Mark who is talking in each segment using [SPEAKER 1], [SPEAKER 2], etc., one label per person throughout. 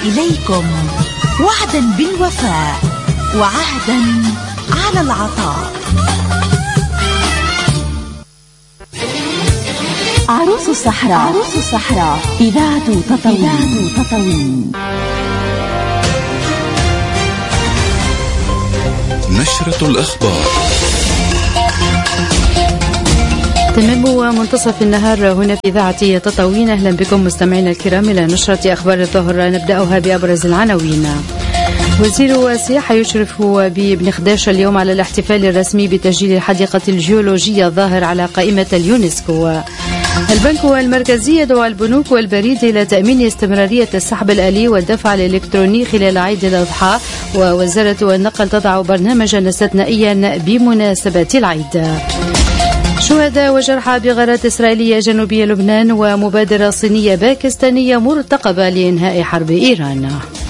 [SPEAKER 1] إليكم وعدا بالوفاء وعهدا على العطاء. عروس الصحراء إذاعة تطاوين.
[SPEAKER 2] نشرة الأخبار.
[SPEAKER 3] تمام ومنتصف النهار هنا في إذاعة تطاوين. أهلا بكم مستمعينا الكرام إلى نشرة أخبار الظهر، نبدأها بأبرز العناوين. وزير السياحة يشرف بابن خداش اليوم على الاحتفال الرسمي بتسجيل الحديقة الجيولوجية الظاهر على قائمة اليونسكو. البنك المركزي يدعو البنوك والبريد إلى تأمين استمرارية السحب الآلي والدفع الإلكتروني خلال عيد الأضحى. ووزارة النقل تضع برنامجا استثنائيا بمناسبة العيد. شهداء وجرحى بغارات إسرائيلية جنوبية لبنان، ومبادرة صينية باكستانية مرتقبة لإنهاء حرب إيران.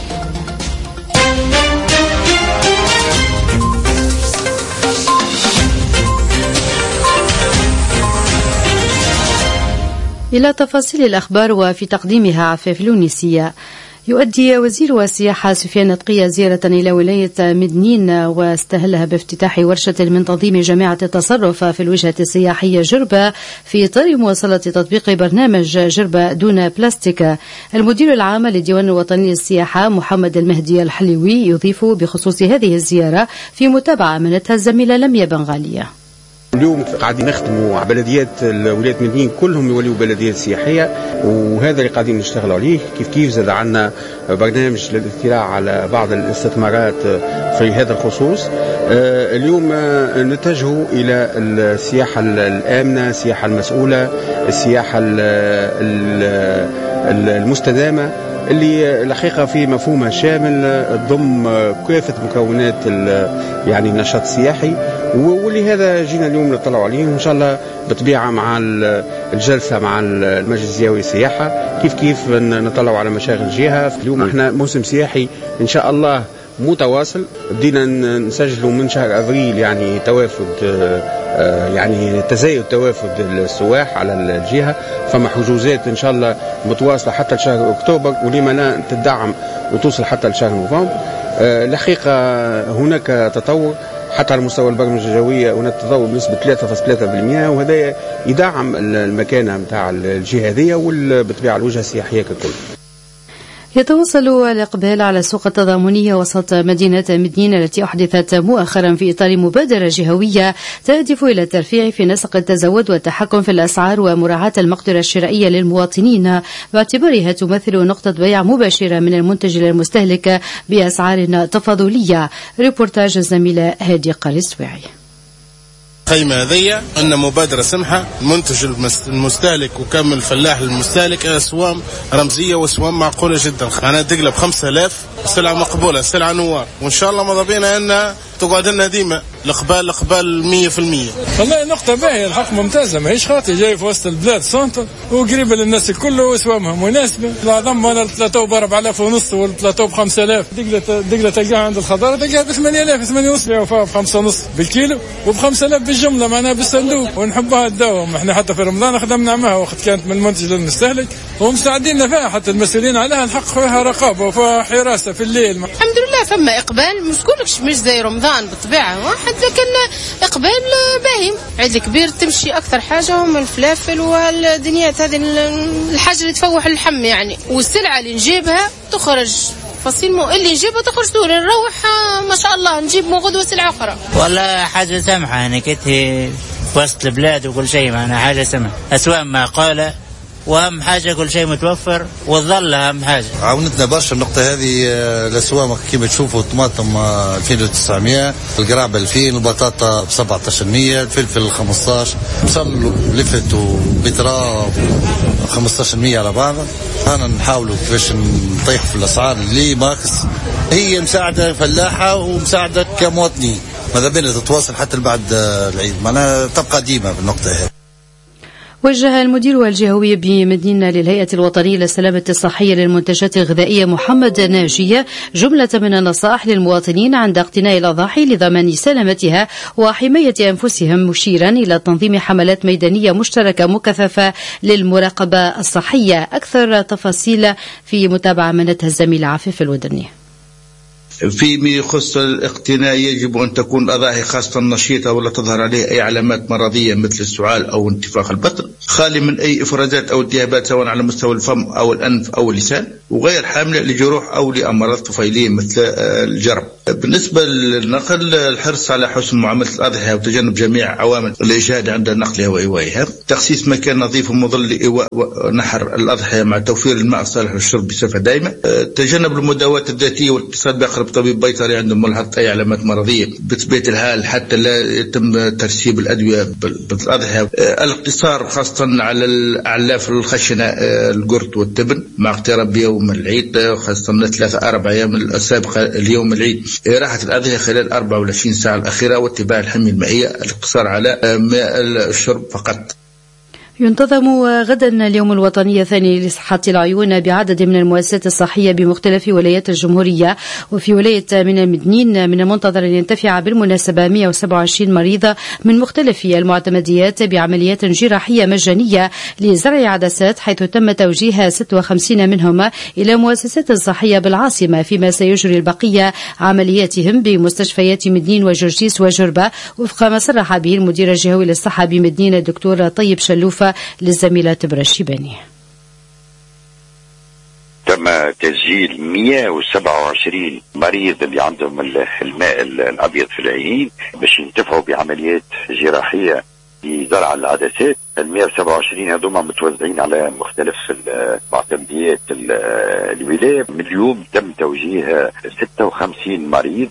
[SPEAKER 3] إلى تفاصيل الأخبار وفي تقديمها عفاف لونسية. يؤدي وزير السياحة سفيان نطقية زيارة إلى ولاية مدنين واستهلها بافتتاح ورشة من تنظيم جامعة التصرف في الوجهة السياحية جربة في إطار مواصلة تطبيق برنامج جربة دون بلاستيك. المدير العام للديوان الوطني للسياحة محمد المهدي الحليوي يضيف بخصوص هذه الزيارة في متابعة منتها الزميلة لميا بنغالية.
[SPEAKER 4] اليوم قاعدين نخدموا على بلديات الولايات المدنيين كلهم يوليوا بلديات سياحية، وهذا اللي قاعدين نشتغلوا عليه. كيف زاد عنا برنامج للاطلاع على بعض الاستثمارات في هذا الخصوص. اليوم نتجهوا إلى السياحة الآمنة، السياحة المسؤولة، السياحة المستدامة اللي الحقيقة في مفهومها شامل تضم كافة مكونات يعني النشاط السياحي، ولهذا جينا اليوم نطلع عليه إن شاء الله بطبيعة مع الجلسة مع المجلس الزياوي السياحة كيف نطلع على مشاغل الجهة. اليوم احنا موسم سياحي إن شاء الله متواصل، بدينا نسجلوا من شهر أبريل يعني توافد يعني تزايد توافد السواح على الجهة، فما حجوزات إن شاء الله متواصلة حتى لشهر أكتوبر، ولما لا تدعم وتوصل حتى لشهر نوفمبر. الحقيقة هناك تطور حتى على مستوى البرمجة الجوية، هناك تطور بنسبة 3.3%، وهذا يدعم المكانة متاع الجهة هذه وبالطبيعة الوجهة السياحية ككل.
[SPEAKER 3] يتواصل الإقبال على السوق التضامنية وسط مدينة مدنين التي أحدثت مؤخرا في إطار مبادرة جهوية تهدف إلى الترفيع في نسق التزود والتحكم في الأسعار ومراعاة المقدرة الشرائية للمواطنين، باعتبارها تمثل نقطة بيع مباشرة من المنتج للمستهلك بأسعار تفاضلية. ريبورتاج الزميلة هادي قريسويعي.
[SPEAKER 5] قيمة هذية أن مبادرة سمحة، المنتج المستهلك وكم الفلاح المستهلك أسوام رمزية وأسوام معقولة جدا. أنا تقلب 5000 سلعة مقبولة، سلعة نوار، وإن شاء الله ماذا بينا أن تقعد لنا ديما الإقبال 100%.
[SPEAKER 6] والله نقطة باهية، الحق ممتازة، ماهيش خاطئ، جاي في وسط البلاد سنتر وقريبة للناس الكل وأسوامها مناسبة. العظم أنا البلاطو ب4,500 والبلاطو ب5000، دقلة تلقاها عند الخضار تلقاها ب8,000 8,500 يوفاها ب5.5 بالكيلو وب5,000 بالجملة معناها بالصندوق، ونحبها تداوم. احنا حتى في رمضان خدمنا معها وقت كانت من المنتج للمستهلك ومساعدين فيها، حتى المسؤولين عليها الحق فيها رقابة وفيها حراسة في الليل.
[SPEAKER 7] الحمد لله فما إقبال، مش كلش مش زي رمضان بالطبيعة واحد، لكن إقبال باهي. عيد الكبير تمشي أكثر حاجة هم الفلافل والدنيات هذه الحاجة اللي تفوح اللحم يعني، والسلعة اللي نجيبها تخرج فصيل اللي نجيبها تخرج دور نروح ما شاء الله نجيب غدوة سلعة أخرى.
[SPEAKER 8] والله حاجة سمحة يعني كنت في وسط البلاد وكل شيء معنا حاجة سمحة، أسواق معقولة، واهم حاجه كل شيء متوفر والظل اهم حاجه.
[SPEAKER 9] عاونتنا برشا النقطه هذه. الاسواق كيما تشوفوا الطماطم 2900، القرابه 2000، البطاطا ب 1700، الفلفل 15، بصل لفت وبتراء 15% على بعضها. انا نحاولوا كيفاش نطيح في الاسعار اللي ماكس، هي مساعده فلاحه ومساعده كمواطنين، ماذا بينا تتواصل حتى بعد العيد، معناها تبقى ديما بالنقطه هذه.
[SPEAKER 3] وجه المدير الجهوي بمدينة للهيئة الوطنية للسلامة الصحية للمنتجات الغذائية محمد ناجية جملة من النصائح للمواطنين عند اقتناء الأضاحي لضمان سلامتها وحماية أنفسهم، مشيرا إلى تنظيم حملات ميدانية مشتركة مكثفة للمراقبة الصحية. أكثر تفاصيل في متابعة منتها الزميل عفيف الودرني.
[SPEAKER 10] فيما يخص الاقتناء يجب أن تكون الأضاحي خاصة نشيطة ولا تظهر عليه أي علامات مرضية مثل السعال أو انتفاخ البطن، خالي من أي إفرازات أو التهابات سواء على مستوى الفم أو الأنف أو اللسان، وغير حاملة لجروح أو لأمراض طفيلية مثل الجرب. بالنسبة للنقل، الحرص على حسن معاملة الأضحية وتجنب جميع عوامل الإجهاد عند نقلها وإيوائها، تخصيص مكان نظيف ومظل لإيواء ونحر الأضحية مع توفير الماء الصالح للشرب بصفة دائمة، تجنب المداوات الذاتية والاتصال بأقرب طبيب بيطري عندما ملاحظة أي علامات مرضية بطبيعة الحال حتى لا يتم ترسيب الأدوية بالأضحية، الاقتصار خاصة على الأعلاف الخشنة القرط والتبن مع اقتراب يوم العيد خاصة 3-4 أيام السابقة اليوم العيد، راحة الأضحية خلال 24 ساعة الأخيرة واتباع الحمية المائية، الاقتصار على ماء الشرب فقط.
[SPEAKER 3] ينتظم غدا اليوم الوطني الثاني لصحة العيون بعدد من المؤسسات الصحية بمختلف ولايات الجمهورية. وفي ولاية من المدنين من المنتظر أن ينتفع بالمناسبة 127 مريضة من مختلف المعتمديات بعمليات جراحية مجانية لزرع عدسات، حيث تم توجيه 56 منهم إلى مؤسسات صحية بالعاصمة، فيما سيجري البقية عملياتهم بمستشفيات مدنين وجرجيس وجربة، وفق ما صرح به المدير الجهوي للصحة بمدنين الدكتور طيب شلوفة للزميلة تبرى الشيباني.
[SPEAKER 11] تم تسجيل 127 مريض اللي عندهم الماء الأبيض في العينين باش ينتفعوا بعمليات جراحية لزرع العدسات. ال 127 هذوما متوزعين على مختلف المعتمديات الولاية. من اليوم تم توجيه 56 مريض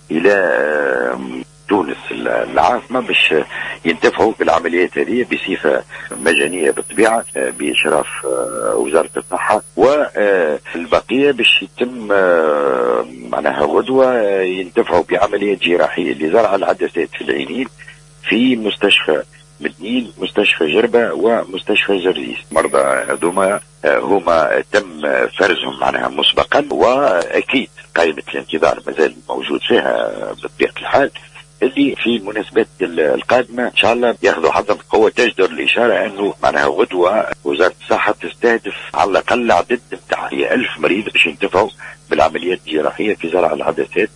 [SPEAKER 11] إلى تونس العاصمة باش ينتفعوا بالعمليات هذه بصفة مجانية بالطبيعة بإشراف وزارة الصحة، والبقية باش يتم معناها غدوة ينتفعوا بعمليات جراحية لزرع العدسات في العينين في مستشفى مدنين، مستشفى جربة ومستشفى جرجيس. مرضى هذوما هما تم فرزهم معناها مسبقا، وأكيد قائمة الانتظار مازال موجود فيها بطبيعة الحال، اللي في المناسبات القادمة إن شاء الله ياخذوا حظهم بقوة. تجدر الإشارة أنه معناها غدوة وزارة الصحة تستهدف على الأقل عدد بتاع 1000 مريض باش ينتفعوا بالعمليات الجراحية في زرع العدسات.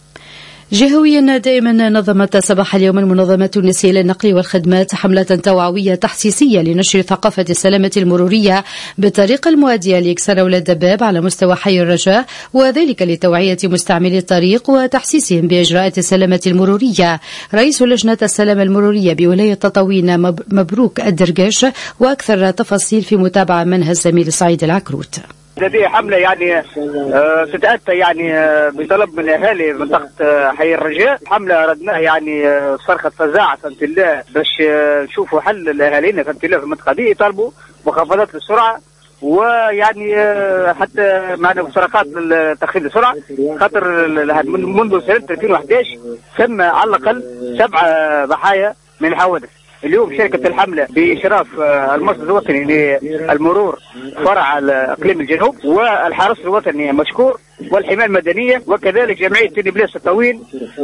[SPEAKER 3] جهويا دائما نظمت صباح اليوم المنظمة التونسية للنقل والخدمات حملة توعوية تحسيسية لنشر ثقافة السلامة المرورية بالطريقة المؤدية لإكسار أولاد الدباب على مستوى حي الرجاء، وذلك لتوعية مستعملي الطريق وتحسيسهم بإجراءات السلامة المرورية. رئيس لجنة السلامة المرورية بولاية تطاوين مبروك الدرقاش، وأكثر تفاصيل في متابعة منها الزميل سعيد العكروت.
[SPEAKER 12] هذه حملة يعني تتأتى يعني بطلب من أهالي منطقة حي الرجاء. حملة أردناها يعني صرخة فزاعة فهمت الله باش نشوفوا حل الأهالينا فهمت الله في المنطقة دي، يطالبوا مخفضات السرعة، ويعني حتى معنا مسرقات لتخفيض السرعة، خاطر منذ سنة 2011 تم على الأقل 7 ضحايا من الحوادث. اليوم شركة الحملة بإشراف المرصد الوطني للمرور فرع إقليم الجنوب والحرس الوطني مشكور والحماية المدنية وكذلك جمعية تونس تطاوين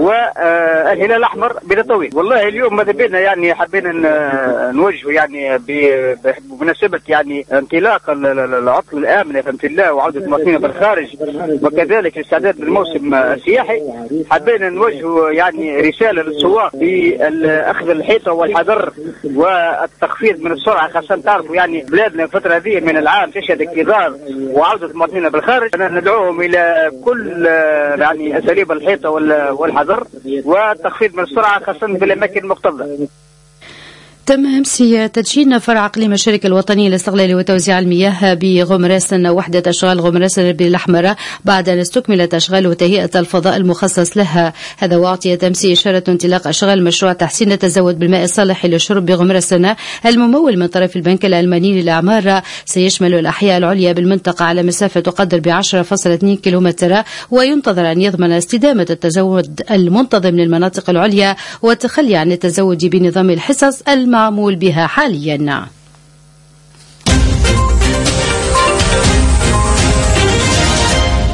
[SPEAKER 12] والهلال الأحمر بتطاوين. والله اليوم ماذا بينا يعني حبينا نوجه يعني بمناسبة يعني انطلاق العطل الآمن فهمت الله وعودة المواطنين بالخارج وكذلك الاستعداد للموسم السياحي، حبينا نوجه يعني رسالة للسواق بأخذ الحيطة والحذر والتخفيض من السرعة، خاصة تعرفوا يعني بلادنا الفترة هذه من العام تشهد اكتظاظ وعودة المواطنين بالخارج. ندعوهم إلى كل يعني أساليب الحيطة والحذر والتخفيض من السرعة خاصة بالأماكن المكتظة.
[SPEAKER 3] تم أمس تدشين فرع إقليم الشركة الوطنية لاستغلال وتوزيع المياه بغمراسن وحدة أشغال غمراسن بالأحمر بعد أن استكملت أشغال وتهيئة الفضاء المخصص لها. هذا وأعطيت أمس إشارة انطلاق أشغال مشروع تحسين التزود بالماء الصالح للشرب بغمراسن الممول من طرف البنك الألماني للأعمار، سيشمل الأحياء العليا بالمنطقة على مسافة تقدر ب10.2 كيلومتر، وينتظر أن يضمن استدامة التزود المنتظم للمناطق العليا والتخلي عن التزود بنظام الحصص المعمول بها حاليا.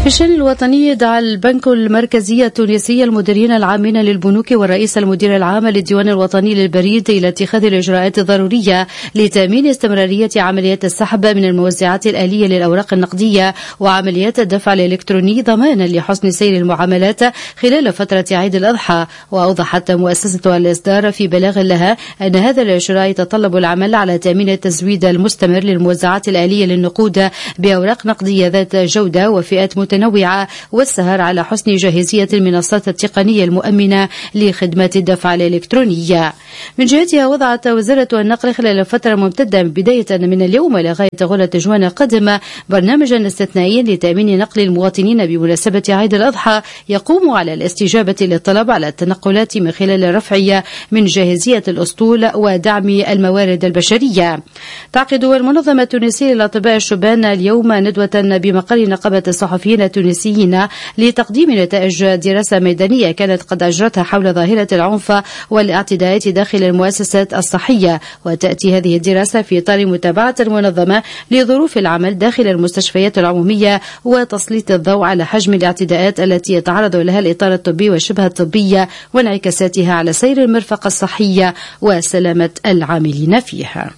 [SPEAKER 3] في الشأن الوطني دعا البنك المركزي التونسي المديرين العامين للبنوك والرئيس المدير العام للديوان الوطني للبريد إلى اتخاذ الإجراءات الضرورية لتأمين استمرارية عمليات السحب من الموزعات الآلية للأوراق النقدية وعمليات الدفع الإلكتروني ضمانا لحسن سير المعاملات خلال فترة عيد الأضحى. وأوضحت مؤسسة الإصدار في بلاغ لها أن هذا الإجراء يتطلب العمل على تأمين التزويد المستمر للموزعات الآلية للنقود بأوراق نقدية ذات جودة وفئات متنوعة والسهر على حسن جاهزية المنصات التقنية المؤمنة لخدمات الدفع الإلكترونية. من جهتها وضعت وزارة النقل خلال فترة ممتدة بداية من اليوم لغاية غلة جوان القادمة برنامجا استثنائيا لتأمين نقل المواطنين بمناسبة عيد الأضحى يقوم على الاستجابة للطلب على التنقلات من خلال الرفع من جاهزية الأسطول ودعم الموارد البشرية. تعقد المنظمة التونسية للأطباء الشبان اليوم ندوة بمقر نقابة الصحفيين التونسيين لتقديم نتائج دراسة ميدانية كانت قد أجرتها حول ظاهرة العنف والاعتداءات داخل المؤسسات الصحية. وتأتي هذه الدراسة في إطار متابعة المنظمة لظروف العمل داخل المستشفيات العمومية وتسليط الضوء على حجم الاعتداءات التي يتعرض لها الإطار الطبي والشبه الطبية وانعكاساتها على سير المرفق الصحية وسلامة العاملين فيها.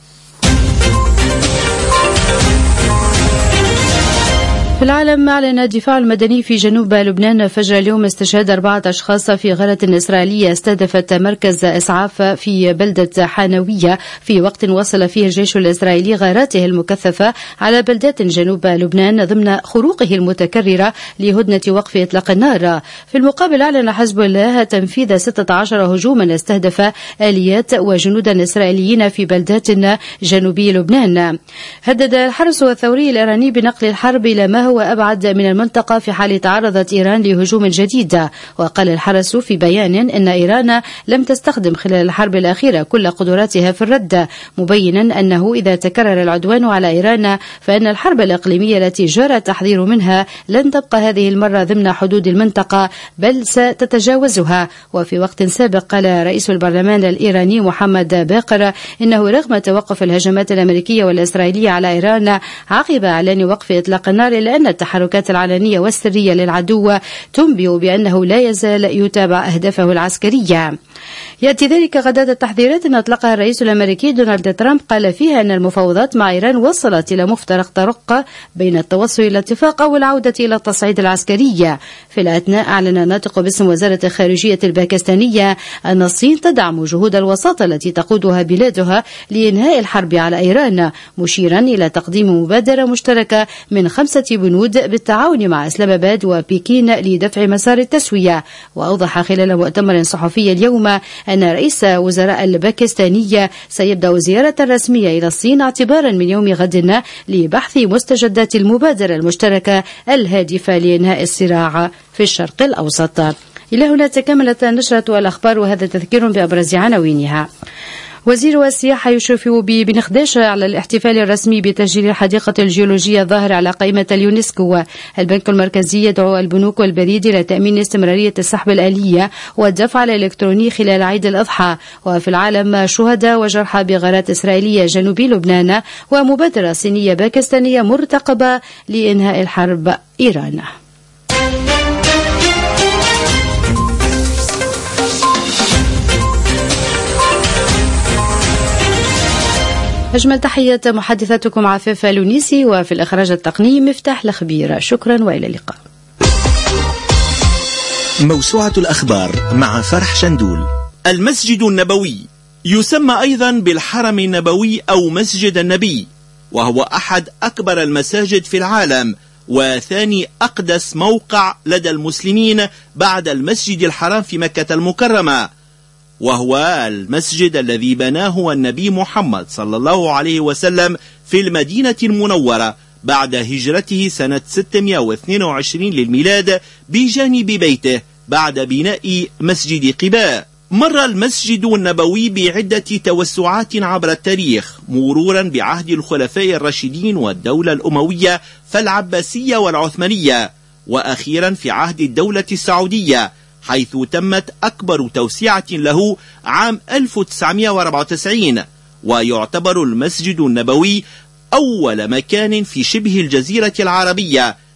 [SPEAKER 3] في العالم، أعلن الدفاع المدني في جنوب لبنان فجر اليوم استشهاد 4 أشخاص في غارة إسرائيلية استهدفت مركز إسعاف في بلدة حانوية في وقت وصل فيه الجيش الإسرائيلي غاراته المكثفة على بلدات جنوب لبنان ضمن خروقه المتكررة لهدنة وقف إطلاق النار. في المقابل، أعلن حزب الله تنفيذ 16 هجوما استهدف آليات وجنودا إسرائيليين في بلدات جنوبي لبنان. هدد الحرس الثوري الإيراني بنقل الحرب إلى ما هو أبعد من المنطقة في حال تعرضت إيران لهجوم جديد. وقال الحرس في بيان إن إيران لم تستخدم خلال الحرب الأخيرة كل قدراتها في الرد، مبينا أنه إذا تكرر العدوان على إيران فإن الحرب الإقليمية التي جرى التحذير منها لن تبقى هذه المرة ضمن حدود المنطقة بل ستتجاوزها. وفي وقت سابق قال رئيس البرلمان الإيراني محمد باقر إنه رغم توقف الهجمات الأمريكية والإسرائيلية على إيران عقب إعلان وقف إطلاق النار إلا أن التحركات العلنية والسرية للعدو تنبئ بأنه لا يزال يتابع أهدافه العسكرية. يأتي ذلك غداة التحذيرات أطلقها الرئيس الأمريكي دونالد ترامب قال فيها أن المفاوضات مع إيران وصلت إلى مفترق طرق بين التوصل إلى اتفاق أو العودة إلى التصعيد العسكري. في الأثناء أعلن ناطق باسم وزارة الخارجية الباكستانية أن الصين تدعم جهود الوساطة التي تقودها بلادها لإنهاء الحرب على إيران، مشيرا إلى تقديم مبادرة مشتركة من 5 بنود بالتعاون مع إسلام آباد وبكين لدفع مسار التسوية. وأوضح خلال مؤتمر صحفي اليوم أن رئيس وزراء الباكستانية سيبدأ زيارة رسمية إلى الصين اعتبارا من يوم غد لبحث مستجدات المبادرة المشتركة الهادفة لإنهاء الصراع في الشرق الأوسط. إلى هنا تكملت نشرة الأخبار وهذا تذكير بأبرز عناوينها. وزير السياحة يشرف ببنخداش على الاحتفال الرسمي بتسجيل الحديقة الجيولوجية الظاهرة على قائمة اليونسكو. البنك المركزي يدعو البنوك والبريد إلى تأمين استمرارية السحب الآلية والدفع الإلكتروني خلال عيد الأضحى. وفي العالم، شهداء وجرحى بغارات إسرائيلية جنوبي لبنان ومبادرة صينية باكستانية مرتقبة لإنهاء الحرب إيران. أجمل تحية محدثتكم عفيفة لونيسي، وفي الإخراج التقني مفتاح الخبير. شكرا وإلى اللقاء.
[SPEAKER 13] موسوعة الأخبار مع فرح شندول. المسجد النبوي يسمى أيضا بالحرم النبوي أو مسجد النبي، وهو أحد أكبر المساجد في العالم وثاني أقدس موقع لدى المسلمين بعد المسجد الحرام في مكة المكرمة، وهو المسجد الذي بناه النبي محمد صلى الله عليه وسلم في المدينة المنورة بعد هجرته سنة 622 للميلاد بجانب بيته بعد بناء مسجد قباء. مر المسجد النبوي بعدة توسعات عبر التاريخ، مرورا بعهد الخلفاء الراشدين والدولة الأموية فالعباسية والعثمانية، وأخيرا في عهد الدولة السعودية، حيث تمت أكبر توسعة له عام 1994. ويعتبر المسجد النبوي أول مكان في شبه الجزيرة العربية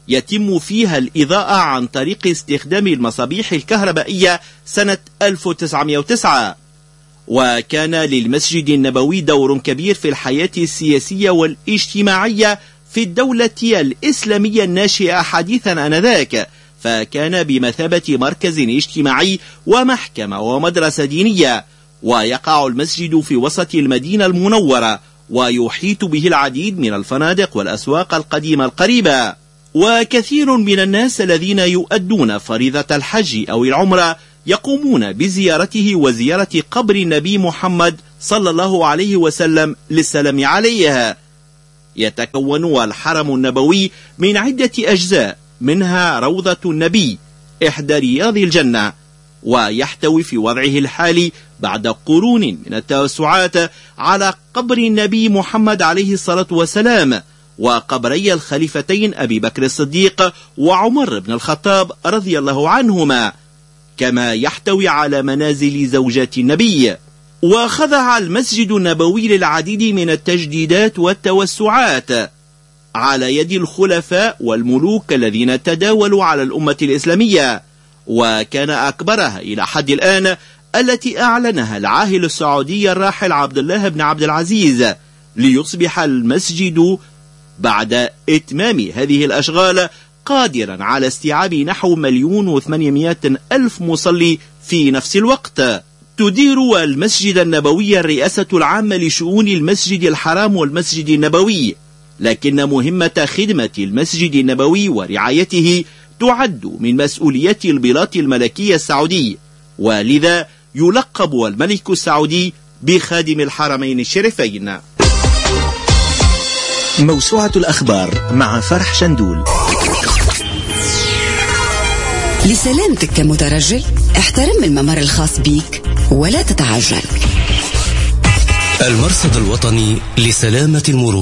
[SPEAKER 13] يتم فيها الإضاءة عن طريق استخدام المصابيح الكهربائية سنة 1909. وكان للمسجد النبوي دور كبير في الحياة السياسية والاجتماعية في الدولة الإسلامية الناشئة حديثا آنذاك، فكان بمثابة مركز اجتماعي ومحكمة ومدرسة دينية. ويقع المسجد في وسط المدينة المنورة، ويحيط به العديد من الفنادق والأسواق القديمة القريبة. وكثير من الناس الذين يؤدون فريضة الحج أو العمرة يقومون بزيارته وزيارة قبر النبي محمد صلى الله عليه وسلم للسلام عليه. يتكون الحرم النبوي من عدة أجزاء، منها روضة النبي إحدى رياض الجنة، ويحتوي في وضعه الحالي بعد قرون من التوسعات على قبر النبي محمد عليه الصلاة والسلام، وقبري الخليفتين أبي بكر الصديق وعمر بن الخطاب رضي الله عنهما، كما يحتوي على منازل زوجات النبي. وخضع المسجد النبوي للعديد من التجديدات والتوسعات على يد الخلفاء والملوك الذين تداولوا على الأمة الإسلامية، وكان أكبرها إلى حد الآن التي أعلنها العاهل السعودي الراحل عبد الله بن عبد العزيز، ليصبح المسجد بعد إتمام هذه الأشغال قادرا على استيعاب نحو 1,800,000 مصلي في نفس الوقت. تدير المسجد النبوي الرئاسة العامة لشؤون المسجد الحرام والمسجد النبوي، لكن مهمة خدمة المسجد النبوي ورعايته تعد من مسؤوليات البلاط الملكي السعودي، ولذا يلقب الملك السعودي بخادم الحرمين الشريفين.
[SPEAKER 1] موسوعة الأخبار مع فرح شندول.
[SPEAKER 14] لسلامتك كمترجل احترم الممر الخاص بيك ولا تتعجل.
[SPEAKER 15] المرصد الوطني لسلامة المرور.